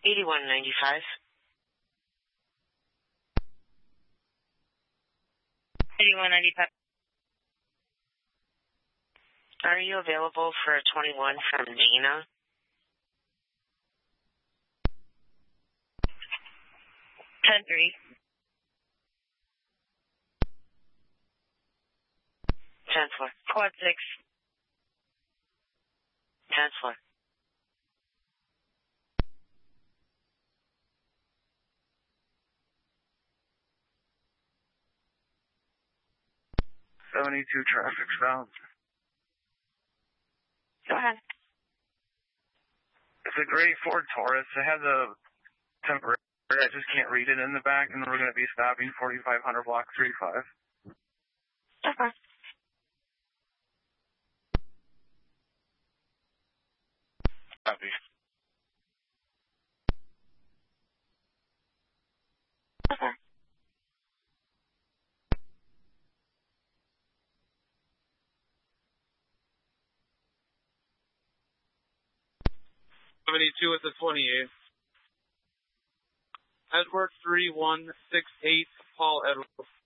8195. 8195. Are you available for a 21 from Dana? 10-3. 10-4. Quad 6. 10-4. 72 traffic south. Go ahead. It's a gray Ford Taurus. It has a temporary. I just can't read it in the back, and we're going to be stopping 4500 block 35. Okay. Copy. Okay. At the 28. Edward 3168, Paul Edward.